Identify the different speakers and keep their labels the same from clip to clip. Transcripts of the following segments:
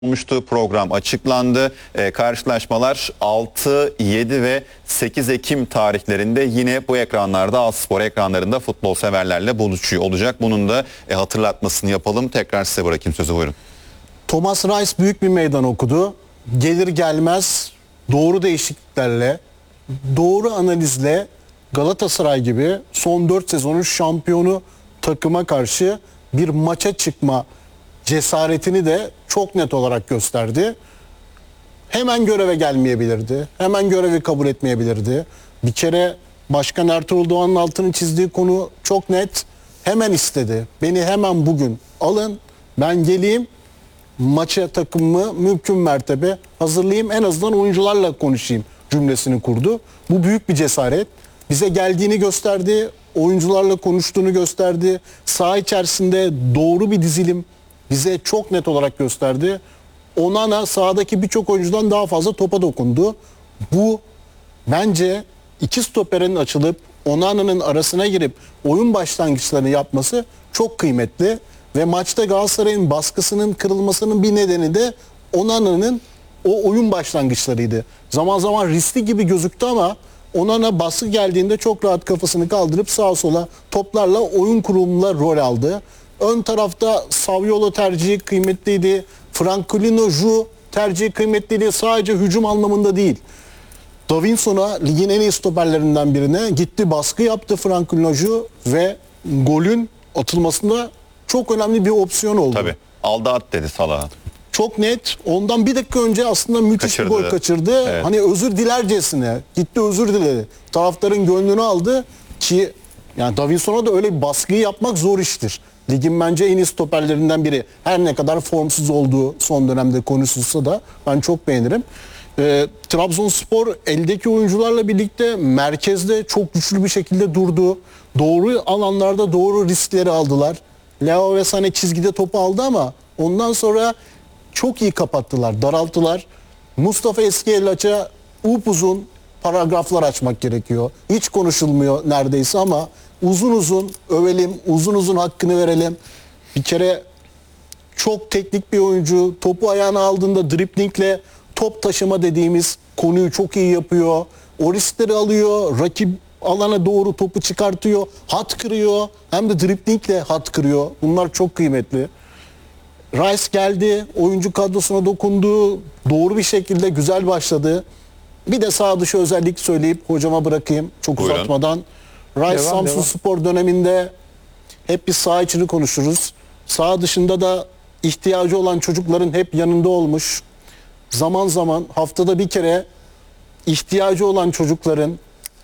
Speaker 1: olmuştu. Program açıklandı. Karşılaşmalar 6, 7 ve 8 Ekim tarihlerinde yine bu ekranlarda, Alspor ekranlarında futbol severlerle buluşuyor olacak. Bunun da hatırlatmasını yapalım. Tekrar size bırakayım sözü, buyurun.
Speaker 2: Thomas Reis büyük bir meydan okudu. Gelir gelmez doğru değişikliklerle, doğru analizle Galatasaray gibi son 4 sezonun şampiyonu takıma karşı bir maça çıkma cesaretini de çok net olarak gösterdi. Hemen göreve gelmeyebilirdi. Hemen görevi kabul etmeyebilirdi. Bir kere Başkan Ertuğrul Doğan'ın altını çizdiği konu çok net. Hemen istedi. Beni hemen bugün alın. Ben geleyim. Maça takımımı mümkün mertebe hazırlayayım. En azından oyuncularla konuşayım cümlesini kurdu. Bu büyük bir cesaret. Bize geldiğini gösterdi. Oyuncularla konuştuğunu gösterdi. Saha içerisinde doğru bir dizilim bize çok net olarak gösterdi. Onana sahadaki birçok oyuncudan daha fazla topa dokundu. Bu bence iki stoperin açılıp Onana'nın arasına girip oyun başlangıçlarını yapması çok kıymetli. Ve maçta Galatasaray'ın baskısının kırılmasının bir nedeni de Onana'nın o oyun başlangıçlarıydı. Zaman zaman riskli gibi gözüktü ama Onana baskı geldiğinde çok rahat kafasını kaldırıp sağa sola toplarla oyun kurulumunda rol aldı. Ön tarafta Saviolo tercihi kıymetliydi. Francolino Ju tercihi kıymetliydi. Sadece hücum anlamında değil. Davinson'a, ligin en iyi stoperlerinden birine gitti, baskı yaptı Francolino Ju ve golün atılmasında çok önemli bir opsiyon oldu.
Speaker 1: Tabii. Aldı at dedi Salah'a.
Speaker 2: Çok net. Ondan bir dakika önce aslında müthiş bir gol kaçırdı.
Speaker 1: Evet.
Speaker 2: Hani özür dilercesine gitti, özür diledi. Taraftarın gönlünü aldı ki yani Davinson'a da öyle bir baskıyı yapmak zor iştir. Ligin bence en iyi stoperlerinden biri. Her ne kadar formsuz olduğu son dönemde konuşulsa da ben çok beğenirim. Trabzonspor eldeki oyuncularla birlikte merkezde çok güçlü bir şekilde durdu. Doğru alanlarda doğru riskleri aldılar. Leo ve Sané çizgide topu aldı ama ondan sonra çok iyi kapattılar, daralttılar. Mustafa Eskiyelaç'a upuzun paragraflar açmak gerekiyor. Hiç konuşulmuyor neredeyse ama uzun uzun övelim, uzun uzun hakkını verelim. Bir kere çok teknik bir oyuncu. Topu ayağına aldığında driblingle top taşıma dediğimiz konuyu çok iyi yapıyor. O riskleri alıyor. Rakip alana doğru topu çıkartıyor. Hat kırıyor. Hem de driblingle hat kırıyor. Bunlar çok kıymetli. Rice geldi. Oyuncu kadrosuna dokundu. Doğru bir şekilde güzel başladı. Bir de sağ dışı özellik söyleyip hocama bırakayım. Çok
Speaker 1: Buyurun.
Speaker 2: uzatmadan. Rice Samsunspor döneminde hep biz sağ içini konuşuruz. Sağ dışında da ihtiyacı olan çocukların hep yanında olmuş. Zaman zaman haftada bir kere ihtiyacı olan çocukların,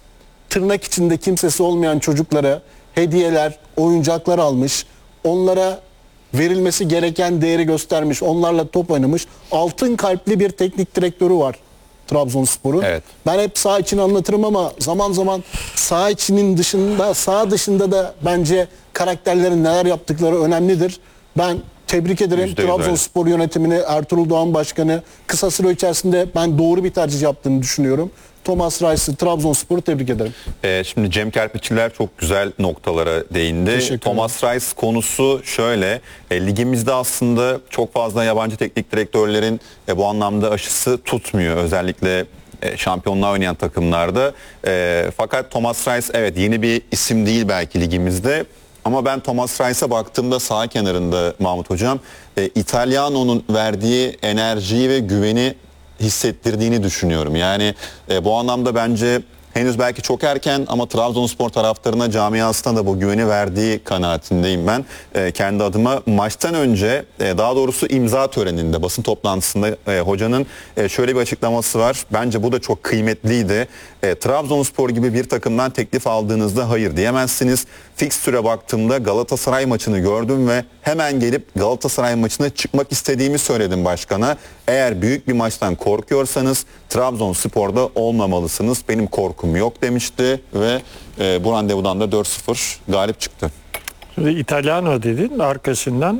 Speaker 2: tırnak içinde kimsesi olmayan çocuklara hediyeler, oyuncaklar almış. Onlara verilmesi gereken değeri göstermiş. Onlarla top oynamış. Altın kalpli bir teknik direktörü var Trabzonspor'un.
Speaker 1: Evet.
Speaker 2: Ben hep sağ içini anlatırım ama zaman zaman sağ içinin dışında, sağ dışında da bence karakterlerin neler yaptıkları önemlidir. Ben tebrik ederim
Speaker 1: %100
Speaker 2: Trabzonspor yönetimini, Ertuğrul Doğan Başkanı. Kısa süre içerisinde ben doğru bir tercih yaptığını düşünüyorum. Thomas Reis'i, Trabzonspor'u tebrik ederim.
Speaker 1: Şimdi Cem Kerpiçliler çok güzel noktalara değindi. Thomas Reis konusu şöyle. Ligimizde aslında çok fazla yabancı teknik direktörlerin bu anlamda aşısı tutmuyor. Özellikle şampiyonluğa oynayan takımlarda. Fakat Thomas Reis evet yeni bir isim değil belki ligimizde. Ama ben Thomas Reis'e baktığımda sağ kenarında Mahmut Hocam İtalyano'nun verdiği enerjiyi ve güveni hissettirdiğini düşünüyorum. Yani bu anlamda bence henüz belki çok erken ama Trabzonspor taraftarına, camiasına da bu güveni verdiği kanaatindeyim ben. Kendi adıma maçtan önce daha doğrusu imza töreninde, basın toplantısında hocanın şöyle bir açıklaması var. Bence bu da çok kıymetliydi. Trabzonspor gibi bir takımdan teklif aldığınızda hayır diyemezsiniz. Fikstüre baktığımda Galatasaray maçını gördüm ve hemen gelip Galatasaray maçına çıkmak istediğimi söyledim başkana. Eğer büyük bir maçtan korkuyorsanız Trabzonspor'da olmamalısınız. Benim korkum yok demişti ve bu randevudan da 4-0 galip çıktı.
Speaker 3: Şimdi İtalyano dedin, arkasından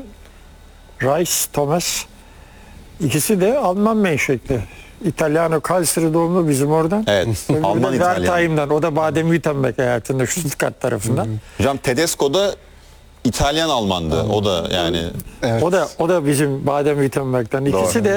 Speaker 3: Rice, Thomas, ikisi de Alman menşekli. İtalyano Kayseri doğumlu bizim oradan.
Speaker 1: Evet. Alman İtalyan.
Speaker 3: O da Baden-Württemberg hayatında Stuttgart tarafından.
Speaker 1: Hocam Tedesco da İtalyan Almandı. O da yani
Speaker 2: Evet.
Speaker 3: O da bizim Baden-Württemberg'den. İkisi de